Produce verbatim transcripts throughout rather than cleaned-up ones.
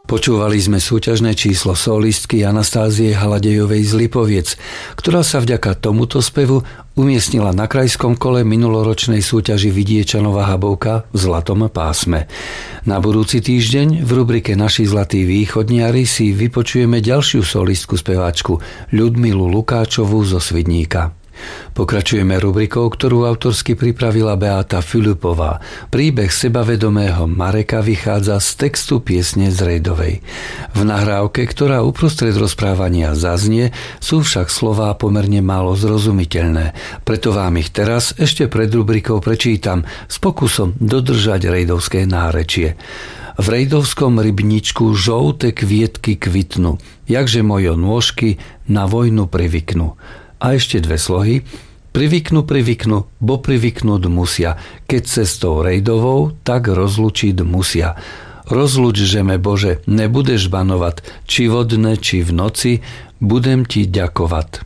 Počúvali sme súťažné číslo solistky Anastázie Haladejovej z Lipoviec, ktorá sa vďaka tomuto spevu umiestnila na krajskom kole minuloročnej súťaži Vidiečanova Habovka v zlatom pásme. Na budúci týždeň v rubrike Naši zlatí východniari si vypočujeme ďalšiu solistku speváčku Ľudmilu Lukáčovú zo Svidníka. Pokračujeme rubrikou, ktorú autorsky pripravila Beáta Filipová. Príbeh sebavedomého Mareka vychádza z textu piesne z Rejdovej. V nahrávke, ktorá uprostred rozprávania zaznie, sú však slová pomerne málo zrozumiteľné. Preto vám ich teraz ešte pred rubrikou prečítam s pokusom dodržať rejdovské nárečie. V rejdovskom rybničku žoute kvietky kvitnú, jakže mojo nôžky na vojnu privyknú. A ešte dve slohy. Privyknú, privyknú, bo privyknúť musia. Keď cestou rejdovou, tak rozlučiť musia. Rozluč, že me Bože, nebudeš banovať, či vodne, či v noci, budem ti ďakovať.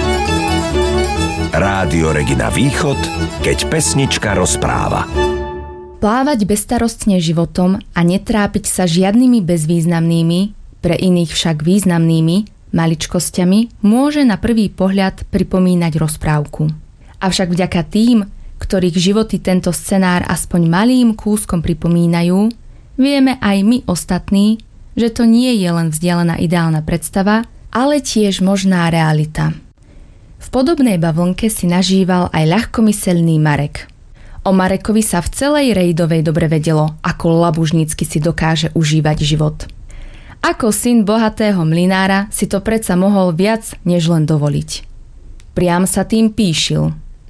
Rádio Regina Východ, keď pesnička rozpráva. Plávať bezstarostne životom a netrápiť sa žiadnymi bezvýznamnými, pre iných však významnými, maličkosťami môže na prvý pohľad pripomínať rozprávku. Avšak vďaka tým, ktorých životy tento scenár aspoň malým kúskom pripomínajú, vieme aj my ostatní, že to nie je len vzdialená ideálna predstava, ale tiež možná realita. V podobnej bavlnke si nažíval aj ľahkomyselný Marek. O Marekovi sa v celej Rejdovej dobre vedelo, ako labužnícky si dokáže užívať život. Ako syn bohatého mlynára si to predsa mohol viac než len dovoliť. Priam sa tým píšil.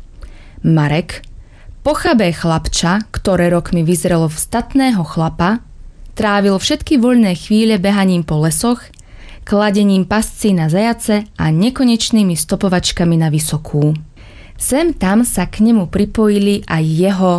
Marek, pochabé chlapča, ktoré rokmi vyzrelo v statného chlapa, trávil všetky voľné chvíle behaním po lesoch, kladením pascí na zajace a nekonečnými stopovačkami na vysokú. Sem tam sa k nemu pripojili aj jeho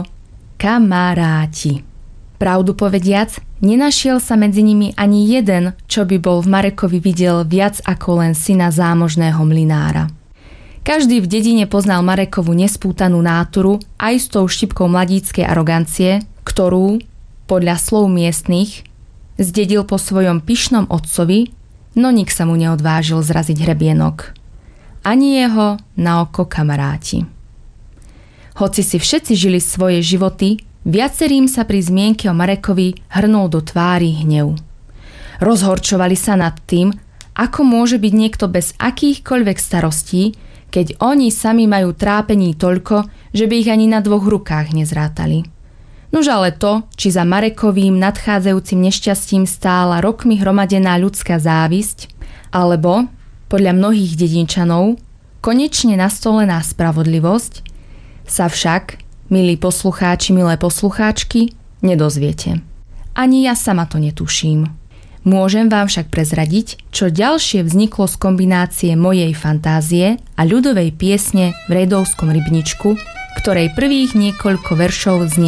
kamaráti. Pravdu povediac, nenašiel sa medzi nimi ani jeden, čo by bol v Marekovi videl viac ako len syna zámožného mlynára. Každý v dedine poznal Marekovu nespútanú náturu aj s tou štipkou mladíckej arogancie, ktorú, podľa slov miestnych, zdedil po svojom pyšnom otcovi, no nik sa mu neodvážil zraziť hrebienok. Ani jeho na oko kamaráti. Hoci si všetci žili svoje životy, viacerým sa pri zmienke o Marekovi hrnul do tvári hnev. Rozhorčovali sa nad tým, ako môže byť niekto bez akýchkoľvek starostí, keď oni sami majú trápení toľko, že by ich ani na dvoch rukách nezrátali. Nuž ale to, či za Marekovým nadchádzajúcim nešťastím stála rokmi hromadená ľudská závisť, alebo, podľa mnohých dedinčanov, konečne nastolená spravodlivosť, sa však, milí poslucháči, milé poslucháčky, nedozviete. Ani ja sama to netuším. Môžem vám však prezradiť, čo ďalšie vzniklo z kombinácie mojej fantázie a ľudovej piesne v rejdovskom rybničku, ktorej prvých niekoľko veršov znie